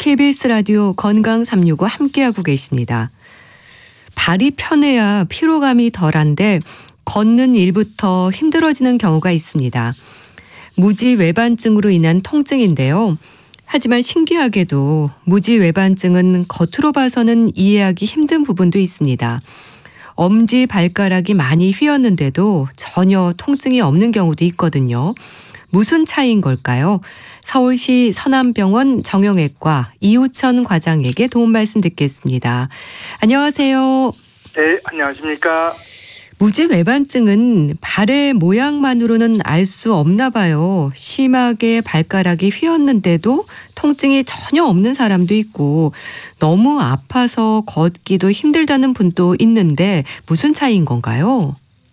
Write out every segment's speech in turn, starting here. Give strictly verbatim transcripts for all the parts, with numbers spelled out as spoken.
케이비에스 라디오 건강 삼육오 함께하고 계십니다. 발이 편해야 피로감이 덜한데 걷는 일부터 힘들어지는 경우가 있습니다. 무지외반증으로 인한 통증인데요. 하지만 신기하게도 무지외반증은 겉으로 봐서는 이해하기 힘든 부분도 있습니다. 엄지 발가락이 많이 휘었는데도 전혀 통증이 없는 경우도 있거든요. 무슨 차이인 걸까요? 서울시 서남병원 정형외과 이우천 과장에게 도움 말씀 듣겠습니다. 안녕하세요. 네, 안녕하십니까. 무지외반증은 발의 모양만으로는 알 수 없나 봐요. 심하게 발가락이 휘었는데도 통증이 전혀 없는 사람도 있고 너무 아파서 걷기도 힘들다는 분도 있는데 무슨 차이인 건가요?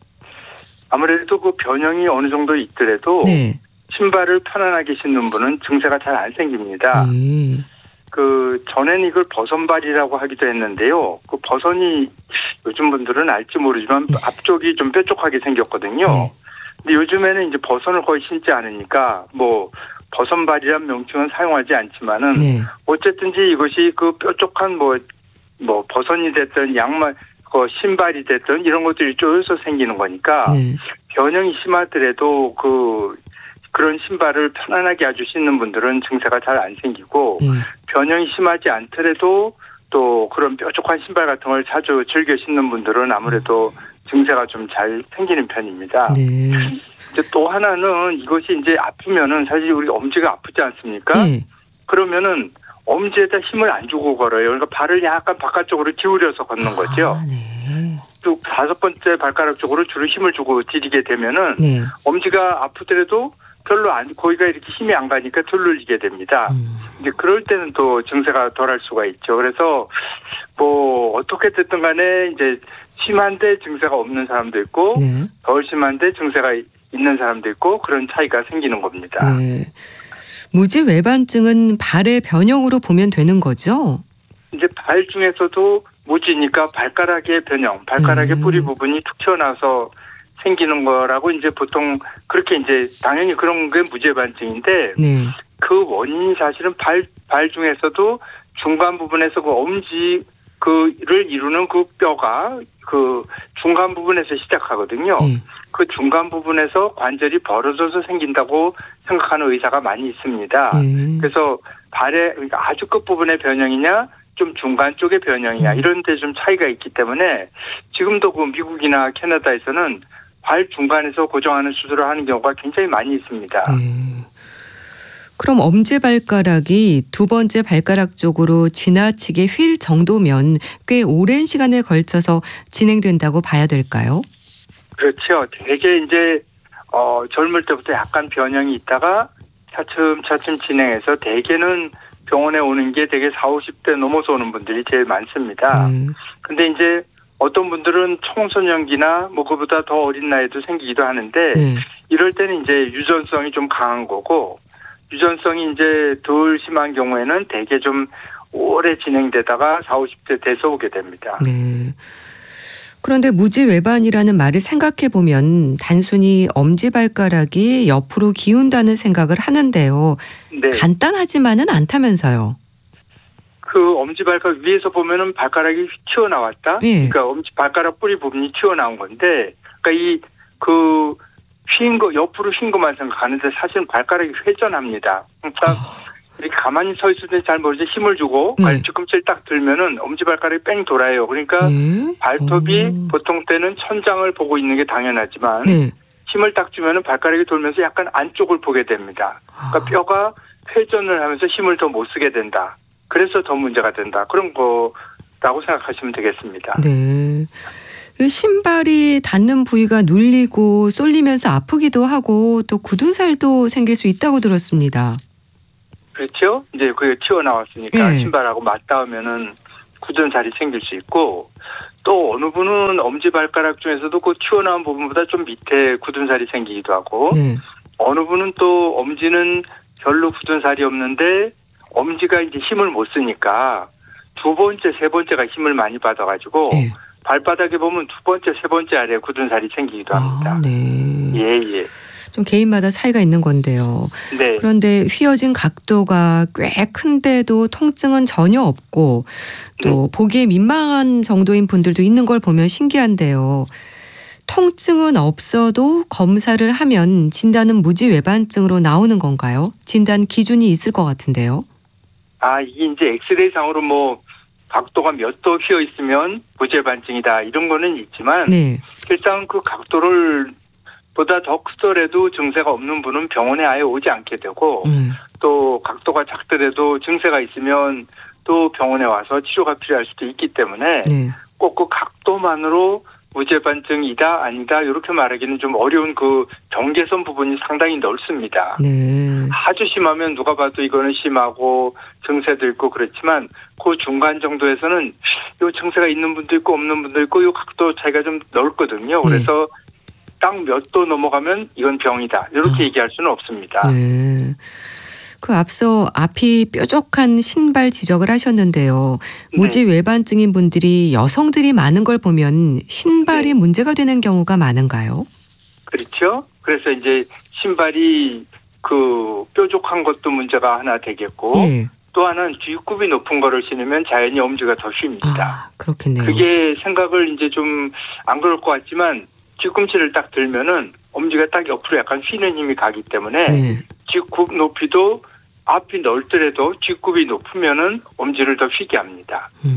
아무래도 그 변형이 어느 정도 있더라도 네. 신발을 편안하게 신는 분은 증세가 잘 안 생깁니다. 음. 그 전엔 이걸 버선발이라고 하기도 했는데요. 그 버선이 요즘 분들은 알지 모르지만 네. 앞쪽이 좀 뾰족하게 생겼거든요. 네. 근데 요즘에는 이제 버선을 거의 신지 않으니까 뭐 버선발이란 명칭은 사용하지 않지만은 네. 어쨌든지 이것이 그 뾰족한 뭐 뭐 버선이 됐든 양말 그 신발이 됐든 이런 것들이 쪼여서 생기는 거니까 네. 변형이 심하더라도 그 그런 신발을 편안하게 아주 신는 분들은 증세가 잘 안 생기고 네. 변형이 심하지 않더라도 또 그런 뾰족한 신발 같은 걸 자주 즐겨 신는 분들은 아무래도 증세가 좀 잘 생기는 편입니다. 네. 이제 또 하나는 이것이 이제 아프면은 사실 우리 엄지가 아프지 않습니까? 네. 그러면은 엄지에다 힘을 안 주고 걸어요. 그러니까 발을 약간 바깥쪽으로 기울여서 걷는 거죠. 아, 네. 또 다섯 번째 발가락 쪽으로 주로 힘을 주고 디디게 되면은 네. 엄지가 아프더라도 별로 안 거기가 이렇게 힘이 안 가니까 덜 눌리게 됩니다. 음. 이제 그럴 때는 또 증세가 덜할 수가 있죠. 그래서 뭐 어떻게 됐든 간에 이제 심한데 증세가 없는 사람도 있고 네. 덜 심한데 증세가 있는 사람도 있고 그런 차이가 생기는 겁니다. 네. 무지외반증은 발의 변형으로 보면 되는 거죠? 이제 발 중에서도 무지니까 발가락의 변형, 발가락의 음. 뿌리 부분이 툭 튀어나와서 생기는 거라고 이제 보통 그렇게 이제 당연히 그런 게 무지외반증인데 네. 그 원인이 사실은 발, 발 중에서도 중간 부분에서 그 엄지 그를 이루는 그 뼈가 그 중간 부분에서 시작하거든요. 네. 그 중간 부분에서 관절이 벌어져서 생긴다고 생각하는 의사가 많이 있습니다. 네. 그래서 발의 그러니까 아주 끝부분의 변형이냐 좀 중간 쪽의 변형이냐 음. 이런 데 좀 차이가 있기 때문에 지금도 그 미국이나 캐나다에서는 발 중간에서 고정하는 수술을 하는 경우가 굉장히 많이 있습니다. 네. 그럼 엄지발가락이 두 번째 발가락 쪽으로 지나치게 휠 정도면 꽤 오랜 시간에 걸쳐서 진행된다고 봐야 될까요? 그렇죠. 되게 이제 어, 젊을 때부터 약간 변형이 있다가 차츰차츰 진행해서 대개는 병원에 오는 게 되게 사오십 대 넘어서 오는 분들이 제일 많습니다. 네. 근데 이제 어떤 분들은 청소년기나 뭐 그보다 더 어린 나이도 생기기도 하는데 네. 이럴 때는 이제 유전성이 좀 강한 거고 유전성이 이제 덜 심한 경우에는 대개 좀 오래 진행되다가 사오십 대 돼서 오게 됩니다. 네. 그런데 무지외반이라는 말을 생각해 보면 단순히 엄지발가락이 옆으로 기운다는 생각을 하는데요. 네. 간단하지만은 않다면서요. 그 엄지발가락 위에서 보면은 발가락이 튀어나왔다. 네. 그러니까 엄지 발가락 뿌리 부분이 튀어나온 건데, 그러니까 이 그 휜 거 옆으로 휜 것만 생각하는데 사실은 발가락이 회전합니다. 그러니까 어. 이렇게 가만히 서 있을 때 잘 모르지 힘을 주고 네. 뒤꿈치를 딱 들면은 엄지발가락이 뺑 돌아요. 그러니까 네. 발톱이 오. 보통 때는 천장을 보고 있는 게 당연하지만 네. 힘을 딱 주면은 발가락이 돌면서 약간 안쪽을 보게 됩니다. 그러니까 아. 뼈가 회전을 하면서 힘을 더 못 쓰게 된다. 그래서 더 문제가 된다. 그런 거라고 생각하시면 되겠습니다. 네. 그 신발이 닿는 부위가 눌리고 쏠리면서 아프기도 하고 또 굳은 살도 생길 수 있다고 들었습니다. 그렇죠. 이제 그게 튀어나왔으니까 네. 신발하고 맞닿으면은 굳은 살이 생길 수 있고 또 어느 분은 엄지발가락 중에서도 그 튀어나온 부분보다 좀 밑에 굳은 살이 생기기도 하고 네. 어느 분은 또 엄지는 별로 굳은 살이 없는데 엄지가 이제 힘을 못 쓰니까 두 번째, 세 번째가 힘을 많이 받아가지고 네. 발바닥에 보면 두 번째, 세 번째 아래에 굳은 살이 생기기도 합니다. 아, 네. 예, 예. 좀 개인마다 차이가 있는 건데요. 네. 그런데 휘어진 각도가 꽤 큰데도 통증은 전혀 없고 또 보기에 민망한 정도인 분들도 있는 걸 보면 신기한데요. 통증은 없어도 검사를 하면 진단은 무지외반증으로 나오는 건가요? 진단 기준이 있을 것 같은데요. 아, 이게 이제 엑스레이 상으로 뭐 각도가 몇 도 휘어 있으면 무지외반증이다 이런 거는 있지만 네. 일단 그 각도를 보다 더 크더라도 증세가 없는 분은 병원에 아예 오지 않게 되고 음. 또 각도가 작더라도 증세가 있으면 또 병원에 와서 치료가 필요할 수도 있기 때문에 네. 꼭 그 각도만으로 무지외반증이다 아니다 이렇게 말하기는 좀 어려운 그 경계선 부분이 상당히 넓습니다. 네. 아주 심하면 누가 봐도 이거는 심하고 증세도 있고 그렇지만 그 중간 정도에서는 요 증세가 있는 분도 있고 없는 분도 있고 요 각도 차이가 좀 넓거든요. 그래서 딱 몇 도 넘어가면 이건 병이다 이렇게 어. 얘기할 수는 없습니다. 네. 그 앞서 앞이 뾰족한 신발 지적을 하셨는데요. 무지외반증인 분들이 여성들이 많은 걸 보면 신발이 네. 문제가 되는 경우가 많은가요? 그렇죠. 그래서 이제 신발이 그 뾰족한 것도 문제가 하나 되겠고 예. 또 하나는 뒷굽이 높은 거를 신으면 자연히 엄지가 더 휩니다. 아, 그렇겠네요. 그게 생각을 이제 좀 안 그럴 것 같지만 뒤꿈치를 딱 들면은 엄지가 딱 옆으로 약간 휘는 힘이 가기 때문에 네. 뒷굽 높이도 앞이 넓더라도 뒷굽이 높으면은 엄지를 더 휘게 합니다. 음.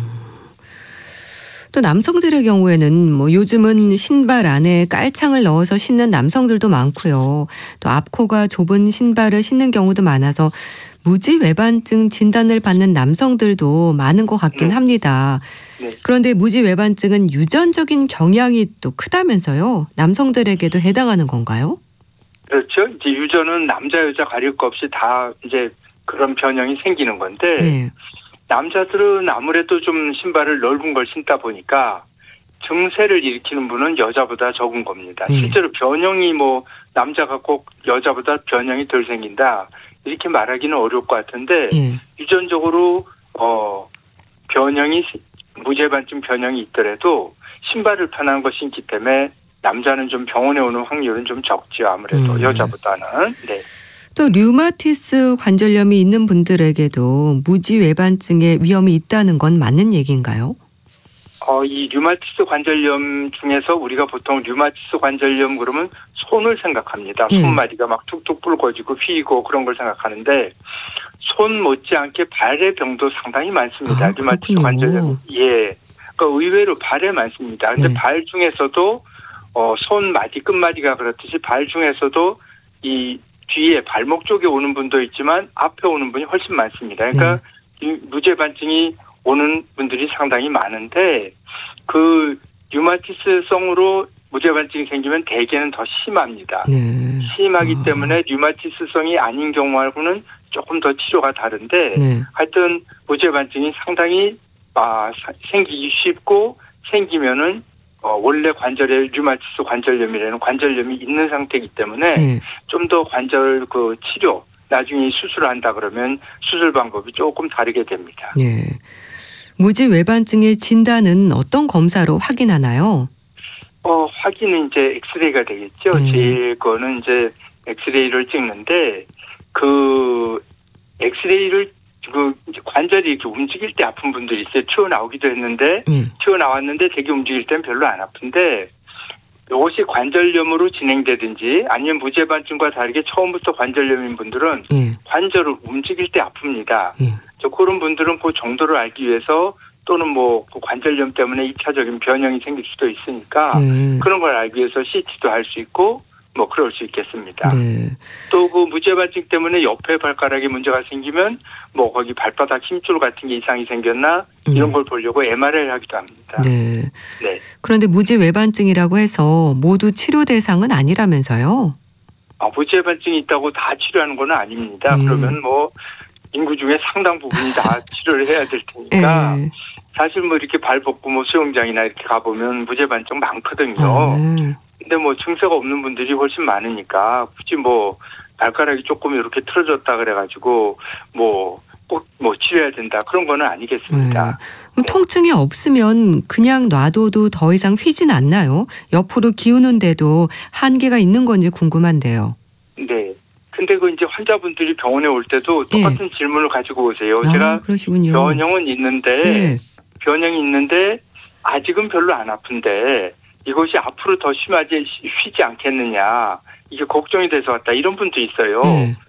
또 남성들의 경우에는 뭐 요즘은 신발 안에 깔창을 넣어서 신는 남성들도 많고요. 또 앞코가 좁은 신발을 신는 경우도 많아서 무지외반증 진단을 받는 남성들도 많은 것 같긴 네. 합니다. 네. 그런데 무지외반증은 유전적인 경향이 또 크다면서요. 남성들에게도 해당하는 건가요? 그렇죠. 이제 유전은 남자 여자 가릴 것 없이 다 이제 그런 변형이 생기는 건데 네. 남자들은 아무래도 좀 신발을 넓은 걸 신다 보니까 증세를 일으키는 분은 여자보다 적은 겁니다. 음. 실제로 변형이 뭐 남자가 꼭 여자보다 변형이 덜 생긴다 이렇게 말하기는 어려울 것 같은데 예. 유전적으로 어 변형이 무지외반증 변형이 있더라도 신발을 편한 거 신기 때문에 남자는 좀 병원에 오는 확률은 좀 적지요. 아무래도 음. 여자보다는. 네. 또 류마티스 관절염이 있는 분들에게도 무지외반증의 위험이 있다는 건 맞는 얘기인가요? 어, 이 류마티스 관절염 중에서 우리가 보통 류마티스 관절염 그러면 손을 생각합니다. 예. 손마디가 막 툭툭 붉어지고 휘고 그런 걸 생각하는데 손 못지않게 발의 병도 상당히 많습니다. 아, 류마티스 그렇군요. 관절염. 예. 그러니까 의외로 발에 많습니다. 근데 네. 발 중에서도 어, 손마디 끝마디가 그렇듯이 발 중에서도 이 뒤에 발목 쪽에 오는 분도 있지만 앞에 오는 분이 훨씬 많습니다. 그러니까 네. 이 무지외반증이 오는 분들이 상당히 많은데 그 류마티스성으로 무지외반증이 생기면 대개는 더 심합니다. 네. 심하기 아. 때문에 류마티스성이 아닌 경우하고는 조금 더 치료가 다른데 네. 하여튼 무지외반증이 상당히 아, 생기기 쉽고 생기면은 어, 원래 관절에 류마티스 관절염이라는 관절염이 있는 상태이기 때문에 네. 좀 더 관절 그 치료 나중에 수술을 한다 그러면 수술 방법이 조금 다르게 됩니다. 네. 무지외반증의 진단은 어떤 검사로 확인하나요? 어, 확인은 이제 엑스레이가 되겠죠. 음. 제일 거는 이제 엑스레이를 찍는데 그 엑스레이를 그 이제 관절이 이렇게 움직일 때 아픈 분들이 있어요. 튀어나오기도 했는데 음. 튀어나왔는데 되게 움직일 때는 별로 안 아픈데 이것이 관절염으로 진행되든지 아니면 무지외반증과 다르게 처음부터 관절염인 분들은 예. 관절을 움직일 때 아픕니다. 예. 저 그런 분들은 그 정도를 알기 위해서 또는 뭐 그 관절염 때문에 이 차적인 변형이 생길 수도 있으니까 네. 그런 걸 알기 위해서 씨티도 할 수 있고 뭐 그럴 수 있겠습니다. 네. 또 그 무지외반증 때문에 옆에 발가락에 문제가 생기면 뭐 거기 발바닥 힘줄 같은 게 이상이 생겼나 이런 음. 걸 보려고 엠알아이를 하기도 합니다. 네. 네. 그런데 무지외반증이라고 해서 모두 치료 대상은 아니라면서요? 아, 무지외반증이 있다고 다 치료하는 건 아닙니다. 음. 그러면 뭐 인구 중에 상당 부분이 다 치료를 해야 될 테니까 예. 사실 뭐 이렇게 발 벗고 뭐 수영장이나 이렇게 가보면 무지외반증 많거든요. 아. 근데 뭐 증세가 없는 분들이 훨씬 많으니까 굳이 뭐 발가락이 조금 이렇게 틀어졌다 그래가지고 뭐 꼭 뭐 치료해야 된다 그런 거는 아니겠습니다. 음. 통증이 없으면 그냥 놔둬도 더 이상 휘진 않나요? 옆으로 기우는데도 한계가 있는 건지 궁금한데요. 네. 근데 그 이제 환자분들이 병원에 올 때도 똑같은 질문을 가지고 오세요. 아, 제가 그러시군요. 변형은 있는데 네. 변형이 있는데 아직은 별로 안 아픈데 이것이 앞으로 더 심하지 쉬지 않겠느냐. 이게 걱정이 돼서 왔다. 이런 분도 있어요. 네.